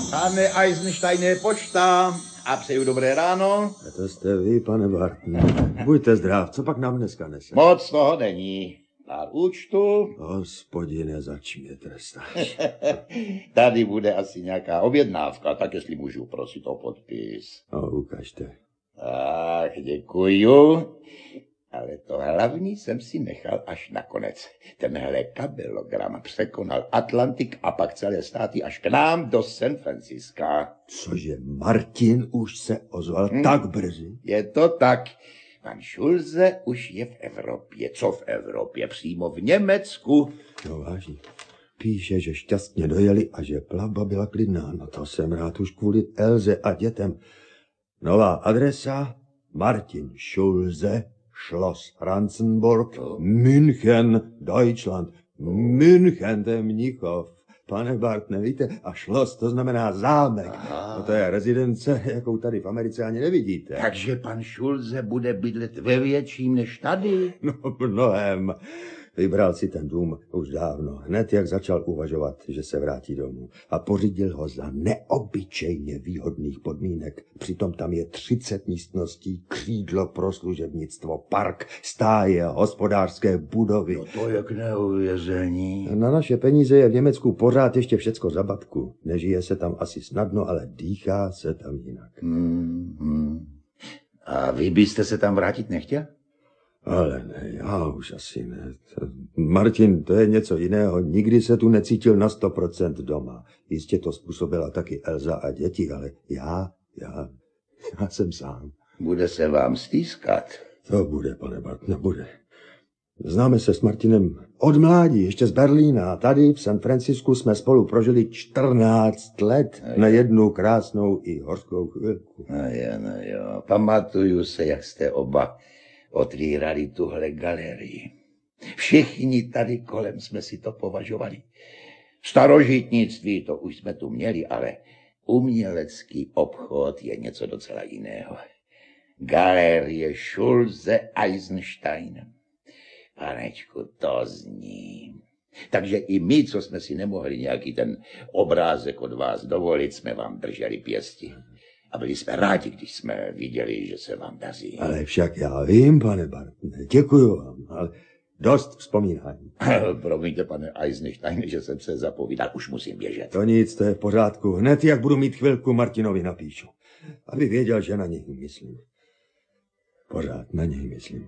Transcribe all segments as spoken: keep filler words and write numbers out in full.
Pane Eisensteine, pošta a přeju dobré ráno. A to jste vy, pane Bartne. Buďte zdrav, co pak nám dneska nese? Moc toho není. Pár účtu. Hospodine, zač mě trestáš. Tady bude asi nějaká objednávka, tak jestli můžu prosit o podpis. No, ukažte. Ach, děkuju. Ale to hlavní jsem si nechal až nakonec. Tenhle kabelogram překonal Atlantik a pak celé státy až k nám do San Franciska. Cože, Martin už se ozval hmm. tak brzy? Je to tak. Pan Schulze už je v Evropě. Co v Evropě? Přímo v Německu. No vážně. Píše, že šťastně dojeli a že plavba byla klidná. No to jsem rád už kvůli Elze a dětem. Nová adresa Martin Schulze, Schloss Ranzenburg, no. München, Deutschland. München, to je Mnichov. Pane Bartne, víte, a Schloss, to znamená zámek. No to je rezidence, jakou tady v Americe ani nevidíte. Takže pan Schulze bude bydlet ve větším než tady? No mnohem. Vybral si ten dům už dávno, hned jak začal uvažovat, že se vrátí domů. A pořídil ho za neobyčejně výhodných podmínek. Přitom tam je třicet místností, křídlo pro služebnictvo, park, stáje, hospodářské budovy. No to je k neuvěření. Na naše peníze je v Německu pořád ještě všecko za babku. Nežije se tam asi snadno, ale dýchá se tam jinak. Hmm, hmm. A vy byste se tam vrátit nechtěl? Ale ne, já už asi ne. Martin, to je něco jiného. Nikdy se tu necítil na sto procent doma. Jistě to způsobila taky Elza a děti, ale já, já, já jsem sám. Bude se vám stýskat? To bude, pane Bartne, bude. Známe se s Martinem od mládí, ještě z Berlína. Tady v San Francisku jsme spolu prožili čtrnáct let na jednu krásnou i hořkou chvilku. No jo, no jo. Pamatuju se, jak jste oba otvírali tuhle galerii. Všichni tady kolem jsme si to považovali. Starožitnictví to už jsme tu měli, ale umělecký obchod je něco docela jiného. Galerie Schulze Eisenstein. Panečku, to zní. Takže i my, co jsme si nemohli nějaký ten obrázek od vás dovolit, jsme vám drželi pěsti. A byli jsme rádi, když jsme viděli, že se vám daří. Ale však já vím, pane Bartne, děkuju vám, ale dost vzpomínání. Promiňte, pane Eisenstein, že jsem se zapovídal, už musím běžet. To nic, to je v pořádku. Hned, jak budu mít chvilku, Martinovi napíšu. Aby věděl, že na něj myslím. Pořád na něj myslím.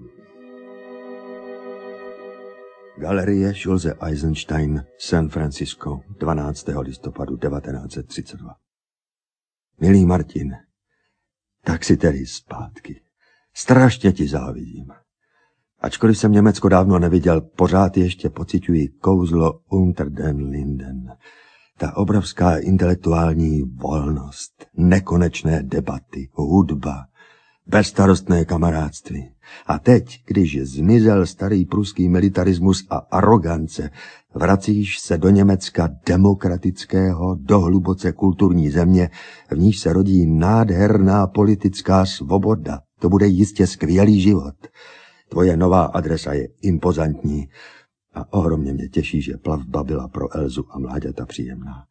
Galerie Schulze Eisenstein, San Francisco, dvanáctého listopadu devatenáct set třicet dva. Milý Martin, tak si tedy zpátky. Strašně ti závidím. Ačkoliv jsem Německo dávno neviděl, pořád ještě pociťuji kouzlo Unter den Linden. Ta obrovská intelektuální volnost, nekonečné debaty, hudba, bezstarostné kamarádství. A teď, když zmizel starý pruský militarismus a arogance, vracíš se do Německa demokratického, do hluboce kulturní země, v níž se rodí nádherná politická svoboda. To bude jistě skvělý život. Tvoje nová adresa je impozantní a ohromně mě těší, že plavba byla pro Elzu a mláďata příjemná.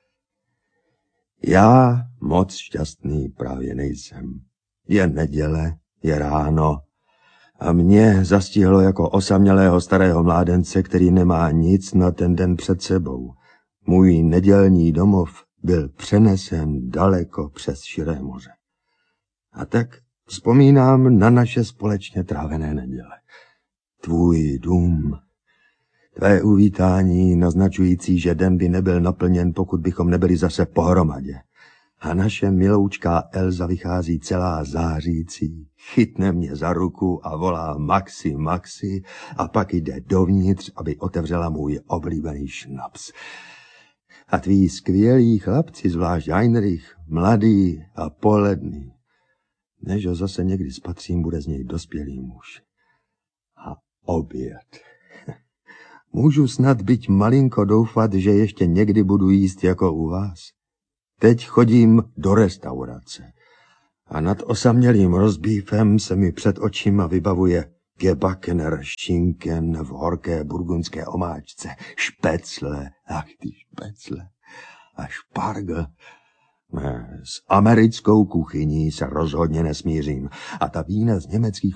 Já moc šťastný právě nejsem. Je neděle, je ráno a mě zastihlo jako osamělého starého mládence, který nemá nic na ten den před sebou. Můj nedělní domov byl přenesen daleko přes širé moře. A tak vzpomínám na naše společně trávené neděle. Tvůj dům, tvé uvítání naznačující, že den by nebyl naplněn, pokud bychom nebyli zase pohromadě. A naše miloučká Elza vychází celá zářící, chytne mě za ruku a volá Maxi, Maxi a pak jde dovnitř, aby otevřela můj oblíbený šnaps. A tví skvělí chlapci, zvlášť Heinrich, mladý a poledný. Než ho zase někdy spatřím, bude z něj dospělý muž. A oběd. Můžu snad byť malinko doufat, že ještě někdy budu jíst jako u vás. Teď chodím do restaurace a nad osamělým rozbífem se mi před očima vybavuje gebackener šinken v horké burgundské omáčce, špecle, ach ty špecle, a špargl Ne, s americkou kuchyní se rozhodně nesmířím. A ta vína z německých